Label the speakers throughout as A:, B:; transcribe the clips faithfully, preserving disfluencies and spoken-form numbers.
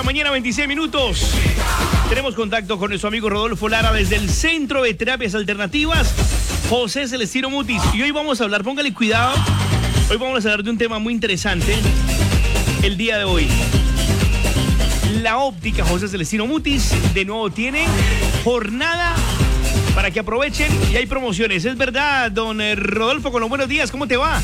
A: mañana, veintiséis minutos. Tenemos contacto con nuestro amigo Rodolfo Lara desde el Centro de Terapias Alternativas, José Celestino Mutis. Y hoy vamos a hablar, póngale cuidado, hoy vamos a hablar de un tema muy interesante el día de hoy. La óptica José Celestino Mutis de nuevo tiene jornada para que aprovechen y hay promociones. Es verdad, don Rodolfo, con los buenos días, ¿cómo te va?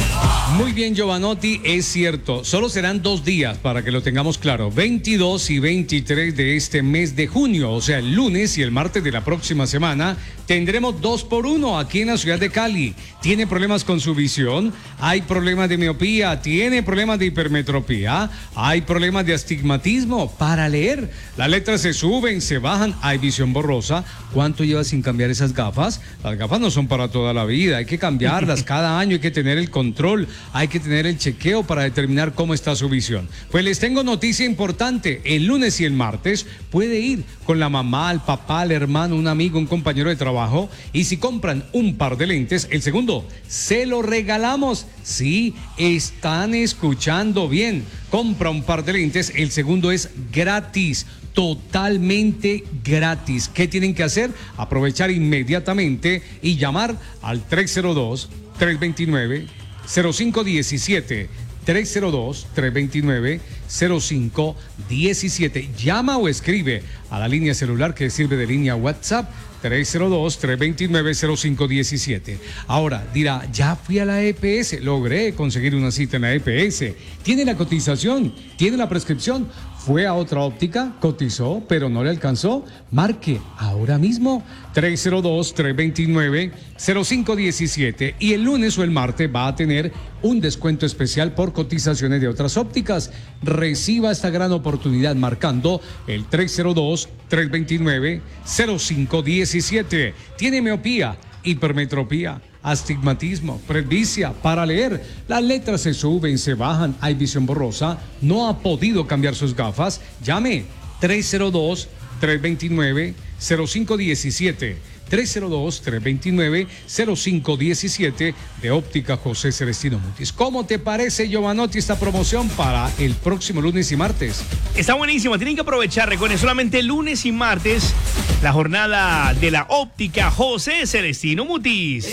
B: Muy bien, Giovanotti, es cierto. Solo serán dos días para que lo tengamos claro. veintidós y veintitrés de este mes de junio, o sea, el lunes y el martes de la próxima semana, tendremos dos por uno aquí en la ciudad de Cali. ¿Tiene problemas con su visión? ¿Hay problemas de miopía? ¿Tiene problemas de hipermetropía? ¿Hay problemas de astigmatismo? Para leer, las letras se suben, se bajan, hay visión borrosa. ¿Cuánto lleva sin cambiar esas gafas? Las gafas no son para toda la vida, hay que cambiarlas cada año, hay que tener el control, hay que tener el chequeo para determinar cómo está su visión. Pues les tengo noticia importante, el lunes y el martes puede ir con la mamá, el papá, el hermano, un amigo, un compañero de trabajo, y si compran un par de lentes, el segundo se lo regalamos. Sí, están escuchando bien, compra un par de lentes, el segundo es gratis. Totalmente gratis. ¿Qué tienen que hacer? Aprovechar inmediatamente y llamar al tres cero dos, tres dos nueve, cero cinco uno siete. tres cero dos, tres dos nueve, cero cinco uno siete. Llama o escribe a la línea celular que sirve de línea WhatsApp tres cero dos, tres dos nueve, cero cinco uno siete. Ahora dirá, ya fui a la E P S, logré conseguir una cita en la E P S. ¿Tiene la cotización? ¿Tiene la prescripción? ¿Fue a otra óptica? ¿Cotizó, pero no le alcanzó? Marque ahora mismo tres cero dos, tres dos nueve, cero cinco uno siete y el lunes o el martes va a tener un descuento especial por cotizaciones de otras ópticas. Reciba esta gran oportunidad marcando el tres cero dos, tres dos nueve, cero cinco uno siete. ¿Tiene miopía, hipermetropía, astigmatismo, presbicia? Para leer, las letras se suben, se bajan, hay visión borrosa, no ha podido cambiar sus gafas? Llame tres cero dos, tres dos nueve, cero cinco uno siete. tres cero dos, tres dos nueve, cero cinco uno siete de Óptica José Celestino Mutis. ¿Cómo te parece, Giovanotti, esta promoción para el próximo lunes y martes?
A: Está buenísimo, tienen que aprovechar, recuerden, solamente lunes y martes, la jornada de la Óptica José Celestino Mutis.